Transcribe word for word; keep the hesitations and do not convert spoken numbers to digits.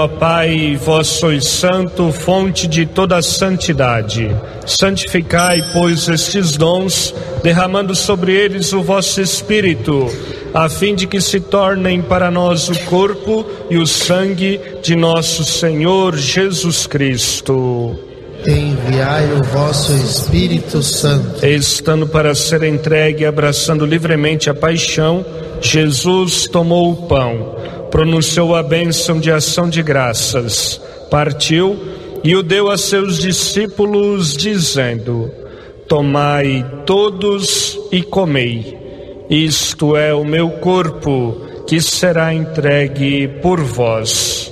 Ó Pai, vós sois santo, fonte de toda a santidade. Santificai, pois, estes dons, derramando sobre eles o vosso Espírito, a fim de que se tornem para nós o corpo e o sangue de nosso Senhor Jesus Cristo. Enviai o vosso Espírito Santo. Estando para ser entregue, abraçando livremente a paixão, Jesus tomou o pão, pronunciou a bênção de ação de graças, partiu e o deu a seus discípulos, dizendo: tomai todos e comei, isto é o meu corpo, que será entregue por vós.